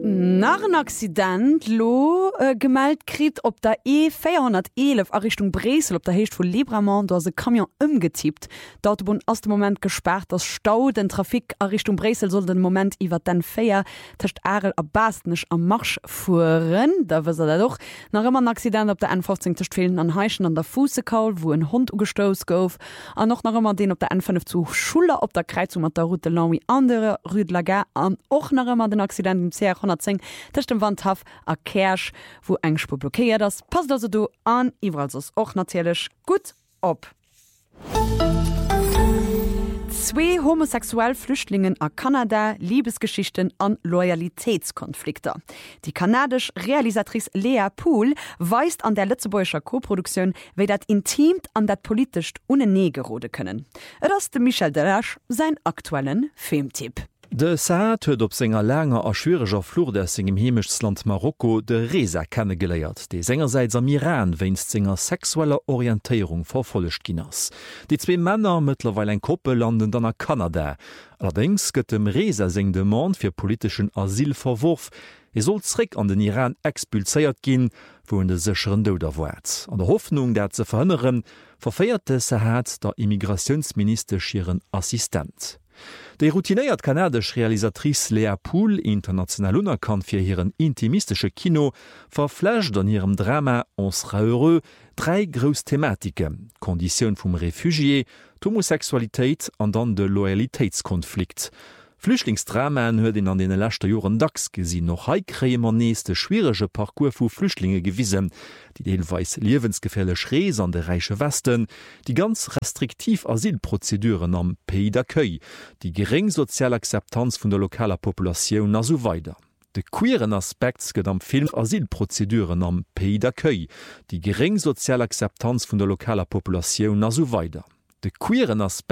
Nach einem Accident gemeldet kriegt, ob der E411 in Richtung Bresel, ob der Hecht von Libramont, da ist ein Kamion umgetippt. Dort wurde aus dem Moment gesperrt, das Stau, den Trafik in Richtung Bresel soll den Moment über den Feier, tascht Arel am besten nicht am Marsch fuhren. Da war er doch. Nach immer ein Accident, ob der N15 tascht fehlen an Heichen an der Fußekaul, wo ein Hund gestoßen gouf. Und noch immer den, ob der N5 zu Schule, ob der Kreuzung mit der Route Lamy andere Rue Lagar, und auch noch immer den Accident im CR 110, das dem Wandhaf a Kersch, wo eng Spur blockiert das. Passt also du an, überall so auch natürlich gut op. 2 homosexuelle Flüchtlingen a Kanada, Liebesgeschichten an Loyalitätskonflikte. Die kanadische Realisatrice Lea Poole weist an der Lützeburger Co-Produktion, wie das intim an das politisch unnegerode können. Das ist Michel Delache sein aktuellen Filmtipp. De Saad huet op senger langer a schwieriger Flur der segem Hemechtsland Marokko de Reza kennengeleiert, déi sengerseits am Iran wéinst senger sexueller Orientéierung verfollecht ginnners. Die 2 Männer mittlerweile en Koppel landen dann a Kanada. Allerdings gëtt dem Reza seng Demand fir politischen Asyl verworf. Soll zréck an den Iran expulséiert ginn, wo en de secheren Douder wart. An der Hoffnung, dat ze verhënneren, verfeierte Saad der Immigrationsminister ihren Assistent. Die routinéiert kanadisch Realisatrice Lea Poole, international unerkannt fir hireieren intimistische Kino, verflecht an ihrem Drama On sera heureux 3 grous Thematiken: Kondition vum Refugié, Homosexualitéit an dann de Loyalitätskonflikt. Flüchtlingsdramen huet an den letzten Joren dacks gesinn noch heikrämer nächste schwierige Parcours vu Flüchtlinge gewiesen, die deelweis liewensgefährlich Rees an der reiche Westen, die ganz restriktiv Asylprozeduren am Pays d'accueil, die gering soziale Akzeptanz vun der lokaler Population na so weiter. De queeren Aspekt gët am Film Asylprozeduren am Pays d'accueil, die gering soziale Akzeptanz vun der lokaler Population na so weiter. De queeren Aspekt